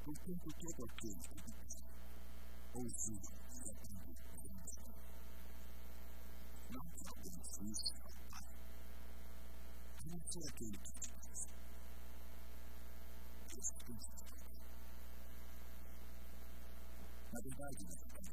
o tempo todo aquele que ouvir e aprender não que algum benefício ao Pai, não foi aquele que te faz. Esse princípio. Na verdade,